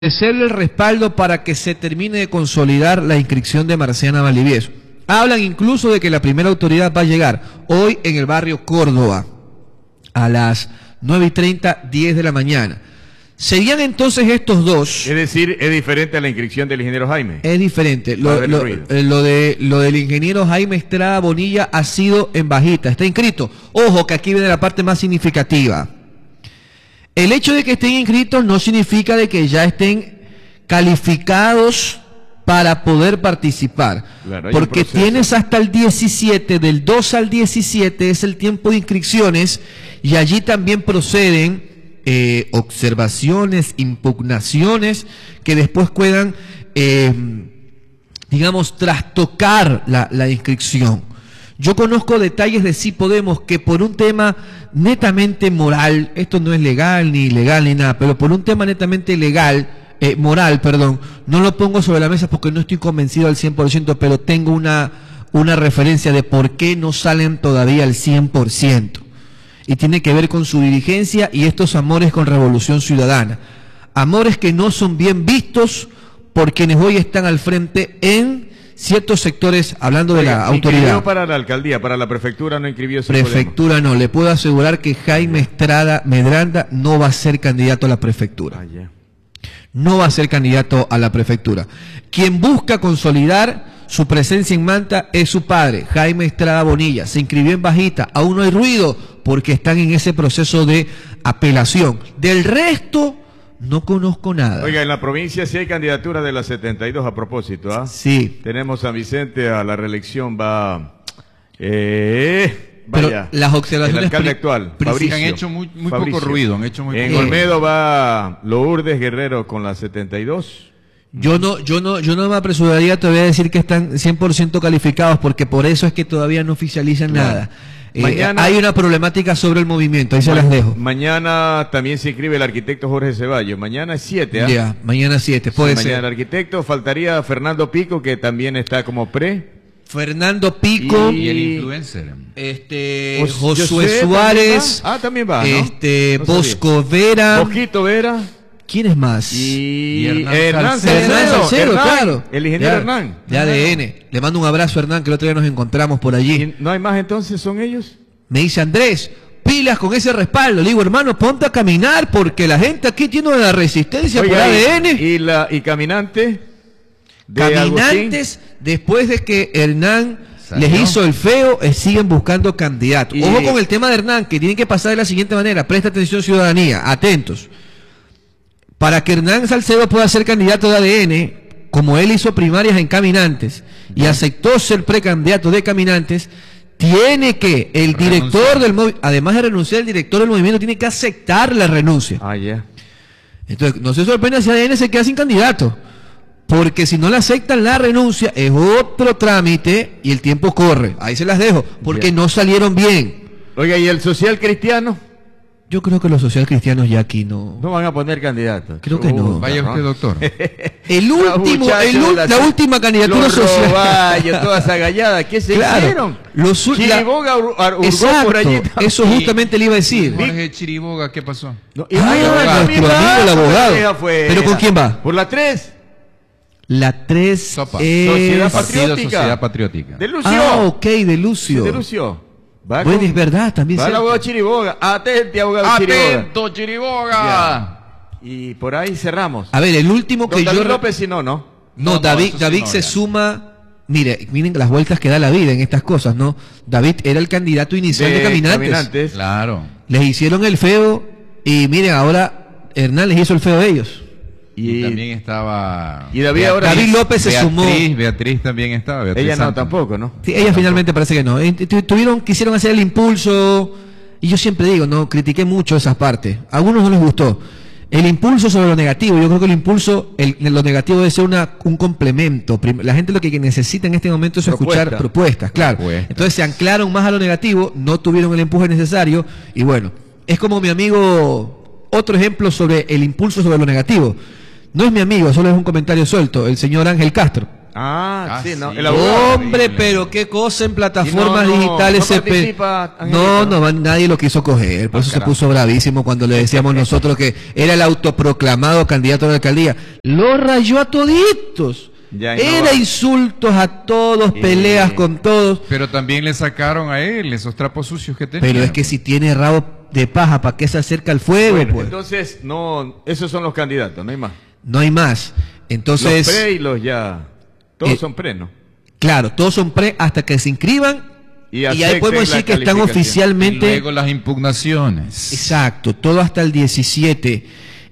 el respaldo para que se termine de consolidar la inscripción de Marciana Valdivieso. Hablan incluso de que la primera autoridad va a llegar hoy en el barrio Córdoba a las 9:30, 10 de la mañana. Serían entonces estos dos. Es decir, es diferente a la inscripción del ingeniero Jaime. Es diferente. Lo del ingeniero Jaime Estrada Bonilla ha sido en bajita, está inscrito. Ojo que aquí viene la parte más significativa. El hecho de que estén inscritos no significa de que ya estén calificados para poder participar, claro, porque tienes hasta el 17, del 2 al 17 es el tiempo de inscripciones, y allí también proceden observaciones, impugnaciones que después puedan, digamos, trastocar la inscripción. Yo conozco detalles de Sí Podemos que por un tema netamente moral, esto no es legal ni ilegal ni nada, pero por un tema netamente legal, moral, perdón, no lo pongo sobre la mesa porque no estoy convencido al 100%, pero tengo una referencia de por qué no salen todavía al 100%. Y tiene que ver con su dirigencia y estos amores con Revolución Ciudadana. Amores que no son bien vistos por quienes hoy están al frente en ciertos sectores, hablando de la autoridad. Inscribió para la alcaldía, para la prefectura no inscribió. Prefectura no, le puedo asegurar que Jaime Estrada Medranda no va a ser candidato a la prefectura. No va a ser candidato a la prefectura. Quien busca consolidar su presencia en Manta es su padre, Jaime Estrada Bonilla. Se inscribió en bajita, aún no hay ruido porque están en ese proceso de apelación. Del resto no conozco nada. Oiga, en la provincia sí hay candidatura de la 72 a propósito, ¿ah? Sí. Tenemos a San Vicente a la reelección, va... Pero vaya, las observaciones el alcalde actual, Fabricio, han hecho muy poco ruido, en Olmedo va Lourdes Guerrero con la 72. Yo no me apresuraría todavía a decir que están 100% calificados, porque por eso es que todavía no oficializan nada. Mañana, hay una problemática sobre el movimiento, ahí se las dejo. Mañana también se inscribe el arquitecto Jorge Ceballos. Mañana es 7, ¿ah? Ya, mañana 7, puede ser. Mañana el arquitecto, faltaría Fernando Pico, que también está como Fernando Pico y el influencer. Josué Suárez. También va, ¿no? Bosco Vera. Bosquito Vera. ¿Quién es más? Y Hernán Salcedo, claro. El ingeniero Hernán. De ADN. Le mando un abrazo a Hernán, que el otro día nos encontramos por allí. ¿No hay más entonces? ¿Son ellos? Me dice Andrés, pilas con ese respaldo. Le digo, hermano, ponte a caminar porque la gente aquí tiene una resistencia. Oiga, por ADN. ¿Y caminante? Caminantes, después de que Hernán les hizo el feo, siguen buscando candidatos. Ojo con el tema de Hernán, que tienen que pasar de la siguiente manera. Presta atención, ciudadanía, atentos. Para que Hernán Salcedo pueda ser candidato de ADN, como él hizo primarias en Caminantes y aceptó ser precandidato de Caminantes, tiene que el director del movimiento, además de renunciar, el director del movimiento tiene que aceptar la renuncia. Entonces, no se sorprenda si ADN se queda sin candidato, porque si no le aceptan la renuncia es otro trámite y el tiempo corre. Ahí se las dejo, porque no salieron bien. Oiga, ¿y el social cristiano? Yo creo que los social cristianos ya aquí no van a poner candidatos. Creo que no. Vaya usted, doctor. La última candidatura social. Vaya, toda esa gallada. ¿Qué se hicieron? Chiriboga hurgó por allí. Eso justamente le iba a decir. Jorge Chiriboga, ¿qué pasó? Nuestro amigo el abogado. ¿Pero con quién va? Por la 3. La 3 Sociedad Patriótica. De Lucio. Ok, de Lucio. De Lucio. Bueno, es verdad, también va el abogado Chiriboga. Atento, Chiriboga. Y por ahí cerramos. A ver, el último que David López, si no. No, David se suma. Miren las vueltas que da la vida en estas cosas, ¿no? David era el candidato inicial de Caminantes. Claro. Les hicieron el feo y miren, ahora Hernán les hizo el feo a ellos. Y también estaba... Y David López se sumó. Beatriz también estaba. Ella no, tampoco, ¿no? Sí, ella finalmente parece que no. Quisieron hacer el impulso. Y yo siempre digo, no, critiqué mucho esas partes. A algunos no les gustó. El impulso sobre lo negativo. Yo creo que el impulso, lo negativo debe ser un complemento. La gente lo que necesita en este momento es escuchar propuestas, claro. Entonces se anclaron más a lo negativo, no tuvieron el empuje necesario. Y bueno, es como mi amigo, otro ejemplo sobre el impulso sobre lo negativo. No es mi amigo, solo es un comentario suelto, el señor Ángel Castro. Sí, no. El hombre, pero qué cosa en plataformas digitales nadie lo quiso coger. Por eso se puso bravísimo cuando le decíamos nosotros que era el autoproclamado candidato a la alcaldía. Lo rayó a toditos. Era insultos a todos, peleas con todos. Pero también le sacaron a él esos trapos sucios que tenía. Pero es que si tiene rabo de paja, ¿para qué se acerca al fuego? Bueno, pues? Entonces, no, esos son los candidatos, no hay más. No hay más. Entonces, los pre y los ya. Todos son pre, ¿no? Claro, todos son pre hasta que se inscriban. Y ahí podemos decir que están oficialmente. Y luego las impugnaciones. Exacto, todo hasta el 17.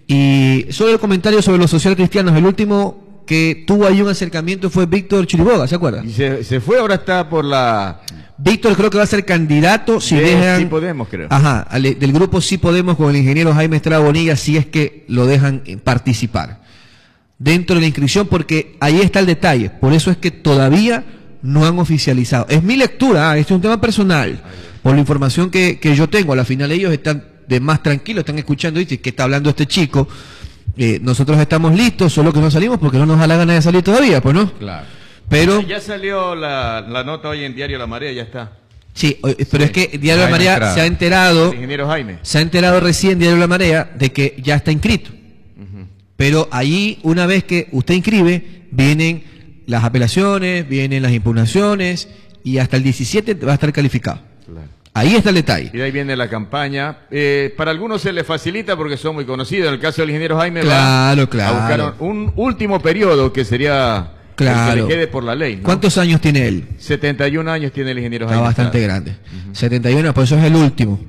Y solo el comentario sobre los socialcristianos, el último que tuvo ahí un acercamiento fue Víctor Chiriboga, ¿se acuerda? Y se fue, ahora está por la... Víctor creo que va a ser candidato si dejan... Sí Podemos, creo. Ajá, del grupo Sí Podemos con el ingeniero Jaime Estrada Bonilla, si es que lo dejan participar dentro de la inscripción, porque ahí está el detalle. Por eso es que todavía no han oficializado. Es mi lectura, este es un tema personal. Por la información que yo tengo, a la final ellos están de más tranquilos, están escuchando, dice que está hablando este chico. Nosotros estamos listos, solo que no salimos porque no nos da la gana de salir todavía, pues no. Claro. Pero ya salió la nota hoy en Diario La Marea, ya está. Sí, pero es que Diario La Marea se ha enterado, el ingeniero Jaime. Se ha enterado recién Diario La Marea de que ya está inscrito. Pero ahí, una vez que usted inscribe, vienen las apelaciones, vienen las impugnaciones y hasta el 17 va a estar calificado. Claro. Ahí está el detalle. Y de ahí viene la campaña. Para algunos se les facilita porque son muy conocidos. En el caso del ingeniero Jaime, a buscar un último periodo que sería el que le quede por la ley, ¿no? ¿Cuántos años tiene él? 71 años tiene el ingeniero Jaime. Está bastante grande. 71, por eso es el último.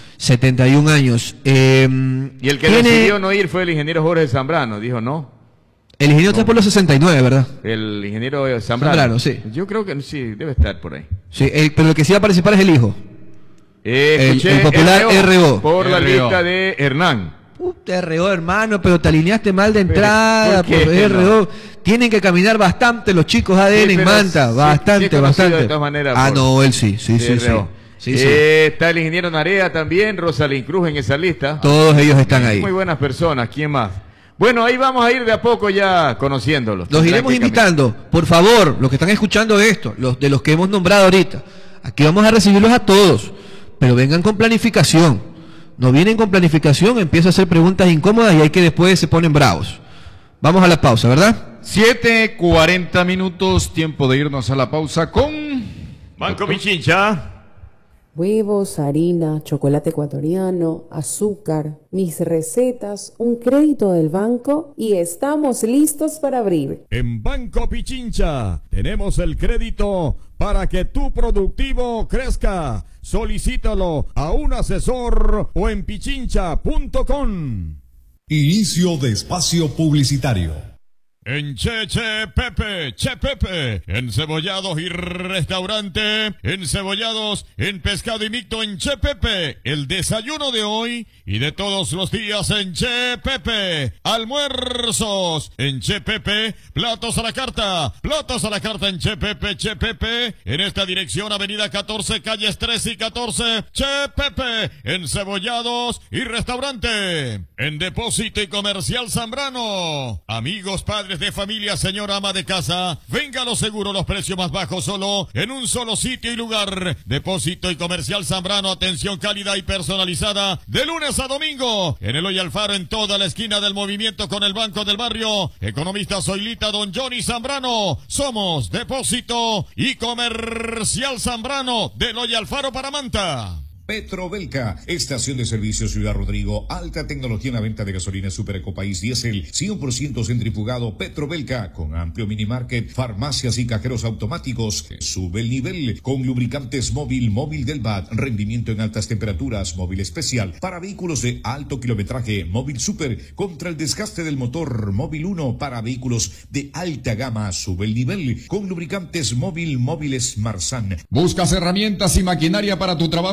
71 años. Y el que decidió no ir fue el ingeniero Jorge Zambrano. Dijo no. El ingeniero está por los 69, ¿verdad? El ingeniero Zambrano. Sí. Yo creo que sí, debe estar por ahí. Sí, pero el que sí va a participar es el hijo. El popular RO. Por la lista de Hernán. RO, hermano, pero te alineaste mal de entrada por RO. No. Tienen que caminar bastante los chicos ADN en Manta. Bastante. De todas maneras, no, él sí. Está el ingeniero Narea también, Rosalín Cruz en esa lista. Todos ellos están ahí. Muy buenas personas. ¿Quién más? Bueno, ahí vamos a ir de a poco ya conociéndolos. Los iremos invitando. Por favor, los que están escuchando esto, los que hemos nombrado ahorita, aquí vamos a recibirlos a todos. Pero vengan con planificación. No vienen con planificación, empiezan a hacer preguntas incómodas y hay que después se ponen bravos. Vamos a la pausa, ¿verdad? 7:40 minutos, tiempo de irnos a la pausa con... Banco Pichincha. Huevos, harina, chocolate ecuatoriano, azúcar, mis recetas, un crédito del banco y estamos listos para abrir. En Banco Pichincha tenemos el crédito para que tu productivo crezca. Solicítalo a un asesor o en pichincha.com. Inicio de espacio publicitario. En Che Pepe, encebollados y restaurante, encebollados en pescado y mixto en Che Pepe, el desayuno de hoy y de todos los días en Che Pepe, almuerzos en Che Pepe, platos a la carta en Che Pepe, en esta dirección avenida 14, calles 13 y 14, Che Pepe, encebollados y restaurante, en Depósito y Comercial Zambrano, amigos, padres de familia, señora ama de casa, venga a lo seguro, los precios más bajos solo en un solo sitio y lugar. Depósito y Comercial Zambrano, atención cálida y personalizada de lunes a domingo en Eloy Alfaro, en toda la esquina del movimiento con el Banco del Barrio. Economista Zoilita, don Johnny Zambrano. Somos Depósito y Comercial Zambrano de Eloy Alfaro para Manta. Petrobelca, estación de servicio Ciudad Rodrigo, alta tecnología en la venta de gasolina Super Ecopaís Diesel, 100% centrifugado. Petrobelca, con amplio minimarket, farmacias y cajeros automáticos. Sube el nivel con lubricantes móvil del BAT, rendimiento en altas temperaturas, móvil especial para vehículos de alto kilometraje, móvil super contra el desgaste del motor, móvil 1 para vehículos de alta gama. Sube el nivel con lubricantes móviles Marsan. ¿Buscas herramientas y maquinaria para tu trabajo o proyecto?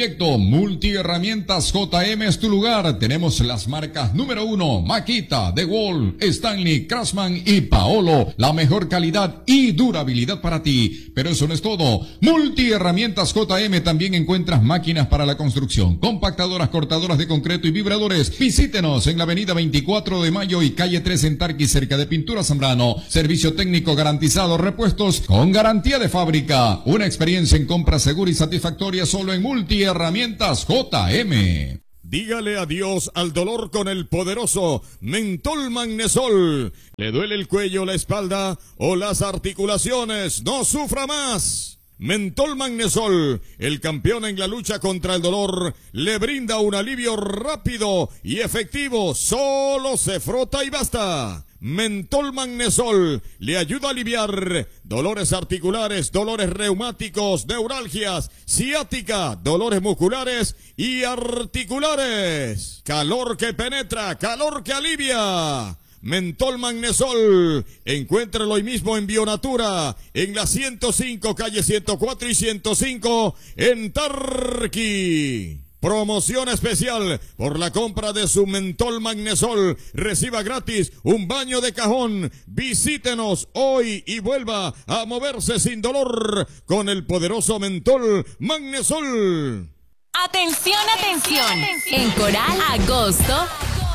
proyecto. Multiherramientas JM es tu lugar. Tenemos las marcas número 1, Makita, DeWalt, Stanley, Craftsman y Paolo. La mejor calidad y durabilidad para ti. Pero eso no es todo. Multiherramientas JM también encuentras máquinas para la construcción, compactadoras, cortadoras de concreto y vibradores. Visítenos en la avenida 24 de Mayo y calle 3 en Tarqui, cerca de Pintura Zambrano. Servicio técnico garantizado, repuestos con garantía de fábrica. Una experiencia en compra segura y satisfactoria solo en Multiherramientas JM. Dígale adiós al dolor con el poderoso Mentol Magnesol. ¿Le duele el cuello, la espalda o las articulaciones? ¡No sufra más! Mentol Magnesol, el campeón en la lucha contra el dolor, le brinda un alivio rápido y efectivo. Solo se frota y basta. Mentol Magnesol le ayuda a aliviar dolores articulares, dolores reumáticos, neuralgias, ciática, dolores musculares y articulares. Calor que penetra, calor que alivia. Mentol Magnesol, encuéntralo hoy mismo en Bionatura, en la 105, calle 104 y 105, en Tarqui. Promoción especial, por la compra de su Mentol Magnesol, reciba gratis un baño de cajón. Visítenos hoy y vuelva a moverse sin dolor con el poderoso Mentol Magnesol. Atención, atención. En Coral, agosto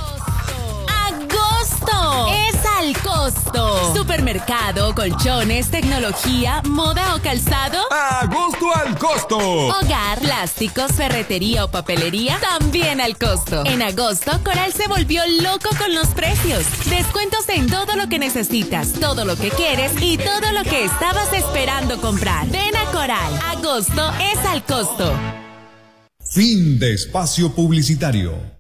es al costo. Supermercado, colchones, tecnología, moda o calzado. ¡Agosto al costo! Hogar, plásticos, ferretería o papelería, también al costo. En agosto, Coral se volvió loco con los precios. Descuentos en todo lo que necesitas, todo lo que quieres y todo lo que estabas esperando comprar. Ven a Coral. Agosto es al costo. Fin de espacio publicitario.